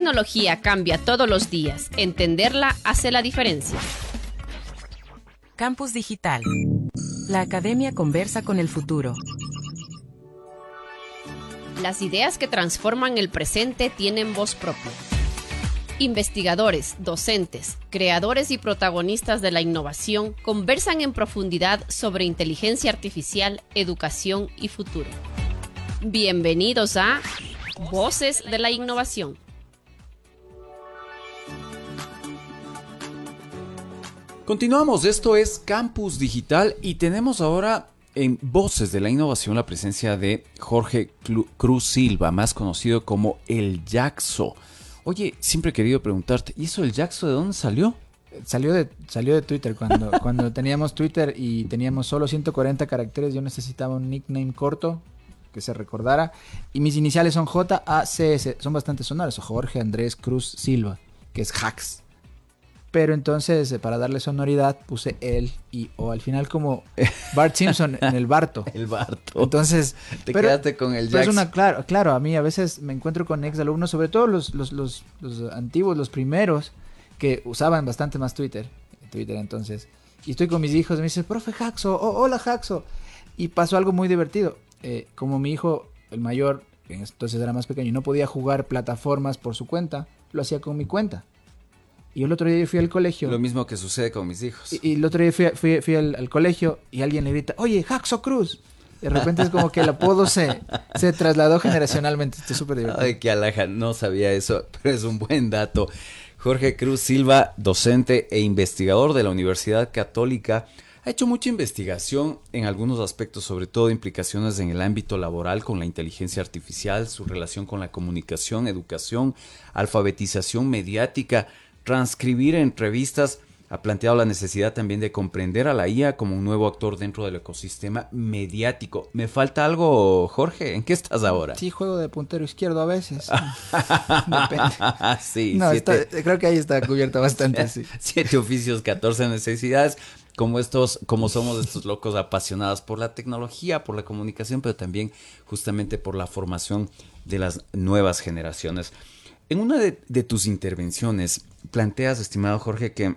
tecnología cambia todos los días. Entenderla hace la diferencia. Campus Digital. La academia conversa con el futuro. Las ideas que transforman el presente tienen voz propia. Investigadores, docentes, creadores y protagonistas de la innovación conversan en profundidad sobre inteligencia artificial, educación y futuro. Bienvenidos a Voces de la Innovación. Continuamos, esto es Campus Digital y tenemos ahora en Voces de la Innovación la presencia de Jorge Cruz Silva, más conocido como el Jaxo. Oye, siempre he querido preguntarte, ¿y eso del Jaxo de dónde salió? Salió de Twitter. Cuando teníamos Twitter y teníamos solo 140 caracteres, yo necesitaba un nickname corto que se recordara. Y mis iniciales son JACS, son bastante sonoras. Jorge Andrés Cruz Silva, que es Jax. Pero entonces, para darle sonoridad, puse el y o al final como Bart Simpson en el Barto. El Barto. Entonces, quedaste con el Jax. Claro, a mí a veces me encuentro con exalumnos, sobre todo los antiguos, los primeros, que usaban bastante más Twitter entonces. Y estoy con mis hijos y me dicen, profe Jaxo, hola Jaxo. Y pasó algo muy divertido. Como mi hijo, el mayor, entonces era más pequeño y no podía jugar plataformas por su cuenta, lo hacía con mi cuenta. Y el otro día fui al colegio. Lo mismo que sucede con mis hijos. Y el otro día fui al colegio y alguien le grita, oye, Jaxo Cruz. De repente es como que el apodo se trasladó generacionalmente. Esto es súper divertido. Ay, qué alhaja, no sabía eso, pero es un buen dato. Jorge Cruz Silva, docente e investigador de la Universidad Católica, ha hecho mucha investigación en algunos aspectos, sobre todo implicaciones en el ámbito laboral con la inteligencia artificial, su relación con la comunicación, educación, alfabetización mediática, transcribir entrevistas. Ha planteado la necesidad también de comprender a la IA como un nuevo actor dentro del ecosistema mediático. ¿Me falta algo, Jorge? ¿En qué estás ahora? Sí, juego de puntero izquierdo a veces. Depende. Sí, no, creo que ahí está cubierto bastante. Sí. 7 oficios, 14 necesidades. Como somos estos locos apasionados por la tecnología, por la comunicación, pero también justamente por la formación de las nuevas generaciones. En una de tus intervenciones planteas, estimado Jorge, que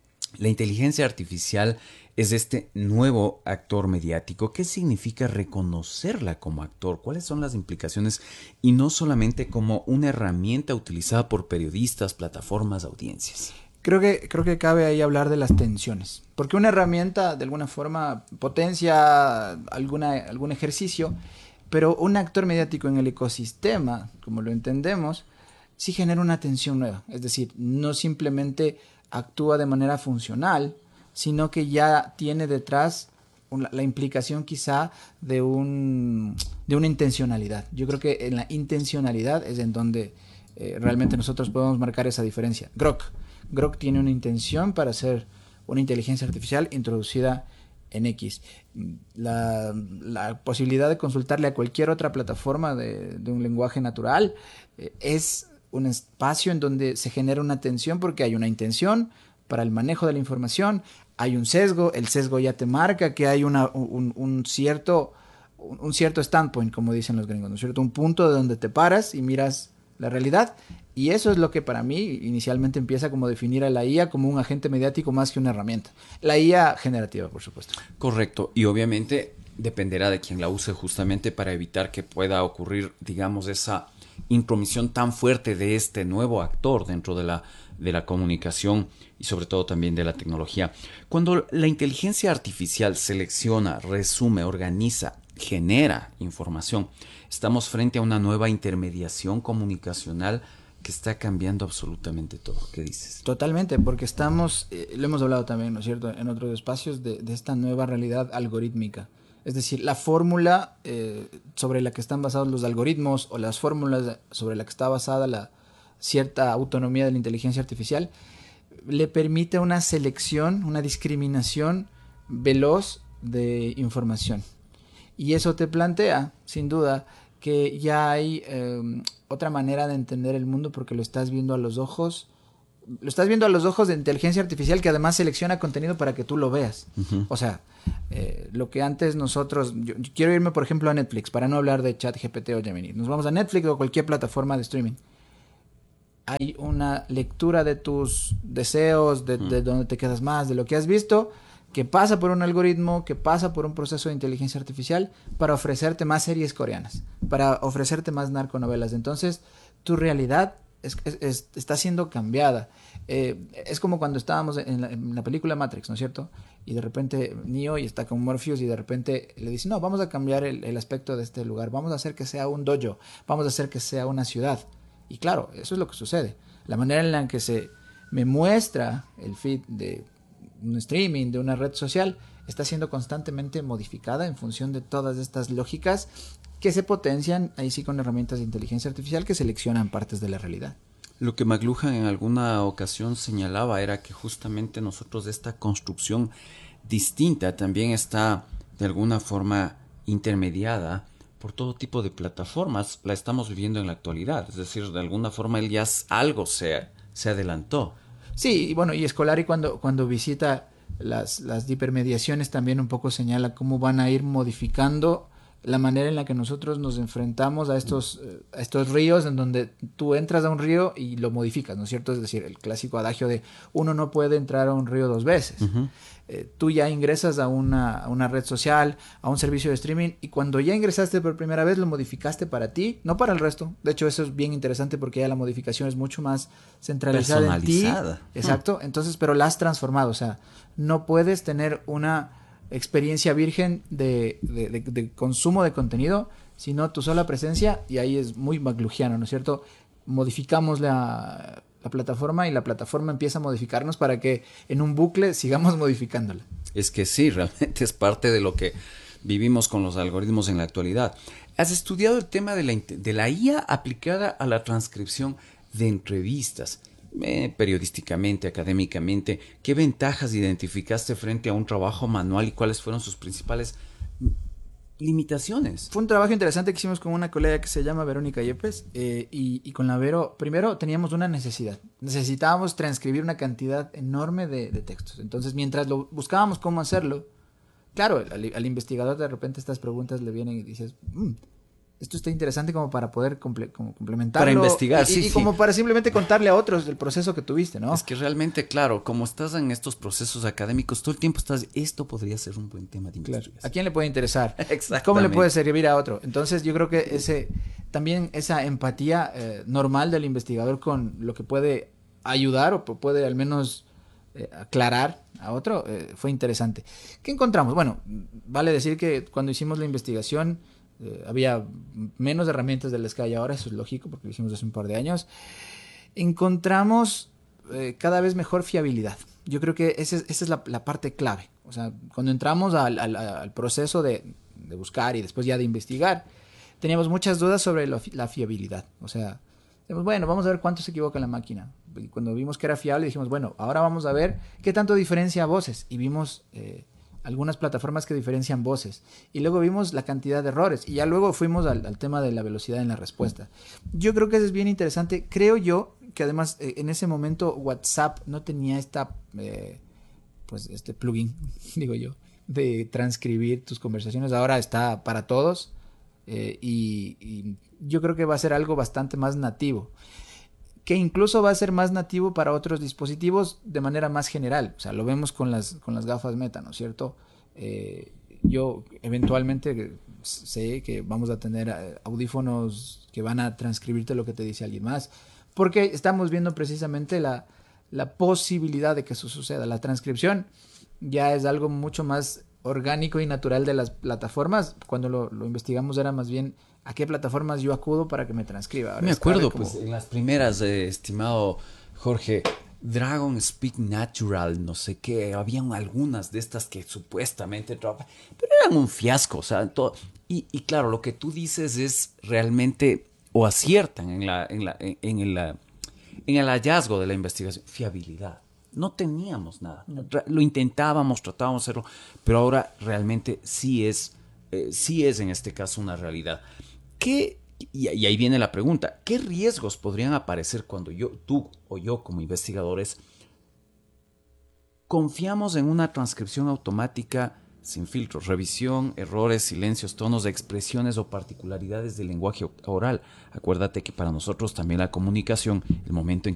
la inteligencia artificial es este nuevo actor mediático. ¿Qué significa reconocerla como actor? ¿Cuáles son las implicaciones? Y no solamente como una herramienta utilizada por periodistas, plataformas, audiencias. Creo que cabe ahí hablar de las tensiones. Porque una herramienta, de alguna forma, potencia algún ejercicio, pero un actor mediático en el ecosistema, como lo entendemos, sí genera una tensión nueva. Es decir, no simplemente actúa de manera funcional, sino que ya tiene detrás la implicación quizá de una intencionalidad. Yo creo que en la intencionalidad es en donde realmente nosotros podemos marcar esa diferencia. Grok tiene una intención para ser una inteligencia artificial introducida en X. La posibilidad de consultarle a cualquier otra plataforma de un lenguaje natural es un espacio en donde se genera una tensión porque hay una intención para el manejo de la información, hay un sesgo, el sesgo ya te marca que hay un cierto standpoint, como dicen los gringos, ¿no es cierto? Un punto de donde te paras y miras la realidad, y eso es lo que para mí inicialmente empieza como definir a la IA como un agente mediático más que una herramienta. La IA generativa, por supuesto. Correcto, y obviamente dependerá de quien la use justamente para evitar que pueda ocurrir, digamos, esa intromisión tan fuerte de este nuevo actor dentro de la comunicación y sobre todo también de la tecnología. Cuando la inteligencia artificial selecciona, resume, organiza, genera información, estamos frente a una nueva intermediación comunicacional que está cambiando absolutamente todo. ¿Qué dices? Totalmente, porque estamos, lo hemos hablado también, ¿no es cierto?, en otros espacios de esta nueva realidad algorítmica. Es decir, la fórmula sobre la que están basados los algoritmos o las fórmulas sobre la que está basada la cierta autonomía de la inteligencia artificial le permite una selección, una discriminación veloz de información. Y eso te plantea, sin duda, que ya hay otra manera de entender el mundo porque lo estás viendo a los ojos. Lo estás viendo a los ojos de inteligencia artificial que además selecciona contenido para que tú lo veas. Uh-huh. O sea, lo que antes nosotros... Yo quiero irme, por ejemplo, a Netflix, para no hablar de ChatGPT o Gemini. Nos vamos a Netflix o cualquier plataforma de streaming. hay una lectura de tus deseos, de dónde te quedas más, de lo que has visto, que pasa por un algoritmo, que pasa por un proceso de inteligencia artificial para ofrecerte más series coreanas, para ofrecerte más narconovelas. Entonces, tu realidad está siendo cambiada. Es como cuando estábamos en la película Matrix, ¿no es cierto? Y de repente Neo y está con Morpheus y de repente le dice, no, vamos a cambiar el aspecto de este lugar, vamos a hacer que sea un dojo, vamos a hacer que sea una ciudad. Y claro, eso es lo que sucede. La manera en la que se me muestra el feed de un streaming, de una red social, está siendo constantemente modificada en función de todas estas lógicas que se potencian ahí sí con herramientas de inteligencia artificial que seleccionan partes de la realidad. Lo que McLuhan en alguna ocasión señalaba era que justamente nosotros esta construcción distinta también está de alguna forma intermediada por todo tipo de plataformas. La estamos viviendo en la actualidad, es decir, de alguna forma él ya algo se adelantó. Sí, y bueno, y Scolari cuando visita las hipermediaciones también un poco señala cómo van a ir modificando la manera en la que nosotros nos enfrentamos a estos ríos, en donde tú entras a un río y lo modificas, ¿no es cierto? Es decir, el clásico adagio de uno no puede entrar a un río dos veces. Uh-huh. Tú ya ingresas a una red social, a un servicio de streaming, y cuando ya ingresaste por primera vez lo modificaste para ti, no para el resto. De hecho, eso es bien interesante porque ya la modificación es mucho más centralizada en ti. Exacto. Entonces, pero la has transformado. O sea, no puedes tener una experiencia virgen de consumo de contenido, sino tu sola presencia, y ahí es muy McLuhiano, ¿no es cierto? Modificamos la plataforma y la plataforma empieza a modificarnos para que en un bucle sigamos modificándola. Es que sí, realmente es parte de lo que vivimos con los algoritmos en la actualidad. ¿Has estudiado el tema de la IA aplicada a la transcripción de entrevistas? Periodísticamente, académicamente, ¿qué ventajas identificaste frente a un trabajo manual y cuáles fueron sus principales limitaciones? Fue un trabajo interesante que hicimos con una colega que se llama Verónica Yepes, y con la Vero, primero teníamos una necesidad. Necesitábamos transcribir una cantidad enorme de textos. Entonces, mientras buscábamos cómo hacerlo, claro, al investigador de repente estas preguntas le vienen y dices, esto está interesante como para poder complementarlo. Para investigar, y como para simplemente contarle a otros del proceso que tuviste, ¿no? Es que realmente, claro, como estás en estos procesos académicos, todo el tiempo esto podría ser un buen tema de investigación. Claro. ¿A quién le puede interesar? Exactamente. ¿Cómo le puede servir a otro? Entonces yo creo que también esa empatía normal del investigador con lo que puede ayudar o puede al menos aclarar a otro, fue interesante. ¿Qué encontramos? Bueno, vale decir que cuando hicimos la investigación había menos herramientas de las que hay ahora, eso es lógico porque lo hicimos hace un par de años. Encontramos cada vez mejor fiabilidad. Yo creo que esa es la parte clave. O sea, cuando entramos al proceso de buscar y después ya de investigar, teníamos muchas dudas sobre la fiabilidad. O sea, dijimos, bueno, vamos a ver cuánto se equivoca la máquina. Y cuando vimos que era fiable, dijimos, bueno, ahora vamos a ver qué tanto diferencia voces. Y vimos algunas plataformas que diferencian voces. Y luego vimos la cantidad de errores. Y ya luego fuimos al tema de la velocidad en la respuesta. Yo creo que eso es bien interesante. Creo yo que además en ese momento WhatsApp no tenía este plugin, digo yo, de transcribir tus conversaciones. Ahora está para todos. Y yo creo que va a ser algo bastante más nativo, que incluso va a ser más nativo para otros dispositivos de manera más general. O sea, lo vemos con las gafas Meta, ¿no es cierto? Yo eventualmente sé que vamos a tener audífonos que van a transcribirte lo que te dice alguien más, porque estamos viendo precisamente la posibilidad de que eso suceda. La transcripción ya es algo mucho más orgánico y natural de las plataformas. Cuando lo investigamos era más bien a qué plataformas yo acudo para que me transcriba. Ahora me acuerdo, pues, en las primeras, estimado Jorge, Dragon Speak Natural, no sé qué, habían algunas de estas que supuestamente trabajan, pero eran un fiasco, o sea, todo. Y claro, lo que tú dices es realmente, o aciertan en el hallazgo de la investigación, fiabilidad. No teníamos nada. Lo intentábamos, tratábamos de hacerlo, pero ahora realmente sí es en este caso una realidad. Y ahí viene la pregunta, ¿qué riesgos podrían aparecer cuando tú o yo como investigadores confiamos en una transcripción automática sin filtros, revisión, errores, silencios, tonos de expresiones o particularidades del lenguaje oral. Acuérdate que para nosotros también la comunicación, el momento en